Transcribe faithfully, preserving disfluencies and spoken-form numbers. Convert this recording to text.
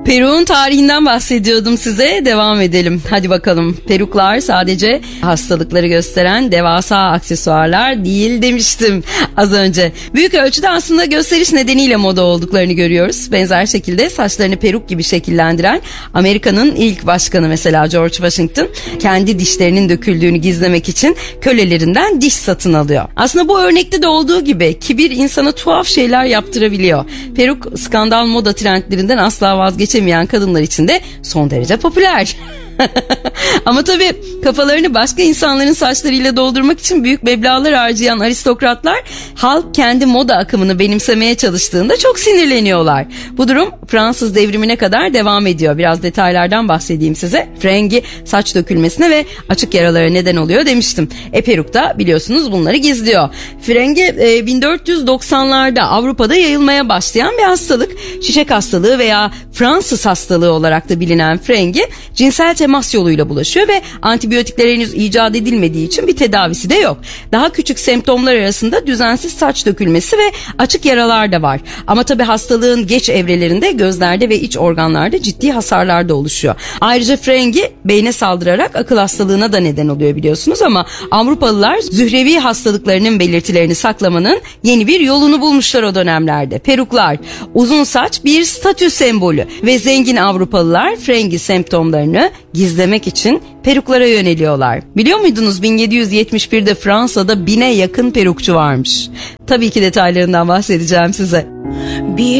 Peruk'un tarihinden bahsediyordum size. Devam edelim. Hadi bakalım. Peruklar sadece hastalıkları gösteren devasa aksesuarlar değil demiştim az önce. Büyük ölçüde aslında gösteriş nedeniyle moda olduklarını görüyoruz. Benzer şekilde saçlarını peruk gibi şekillendiren Amerika'nın ilk başkanı mesela George Washington kendi dişlerinin döküldüğünü gizlemek için kölelerinden diş satın alıyor. Aslında bu örnekte de olduğu gibi kibir insana tuhaf şeyler yaptırabiliyor. Peruk skandal moda trendlerinden asla vazgeçemeyen kadınlar için de son derece popüler. Ama tabii kafalarını başka insanların saçlarıyla doldurmak için büyük meblağlar harcayan aristokratlar halk kendi moda akımını benimsemeye çalıştığında çok sinirleniyorlar. Bu durum Fransız devrimine kadar devam ediyor. Biraz detaylardan bahsedeyim size. Frengi saç dökülmesine ve açık yaralara neden oluyor demiştim. E peruk da biliyorsunuz bunları gizliyor. Frengi e, bin dört yüz doksanlarda Avrupa'da yayılmaya başlayan bir hastalık. Şişek hastalığı veya Fransız hastalığı olarak da bilinen frengi cinsel temas yoluyla bulaşıyor ve antibiyotikler henüz icat edilmediği için bir tedavisi de yok. Daha küçük semptomlar arasında düzensiz saç dökülmesi ve açık yaralar da var. Ama tabii hastalığın geç evrelerinde gözlerde ve iç organlarda ciddi hasarlar da oluşuyor. Ayrıca frengi beyne saldırarak akıl hastalığına da neden oluyor biliyorsunuz ama Avrupalılar zührevi hastalıklarının belirtilerini saklamanın yeni bir yolunu bulmuşlar o dönemlerde. Peruklar, uzun saç bir statü sembolü ve zengin Avrupalılar frengi semptomlarını gizlemek için peruklara yöneliyorlar. Biliyor muydunuz bin yedi yüz yetmiş birde Fransa'da bine yakın perukçu varmış. Tabii ki detaylarından bahsedeceğim size.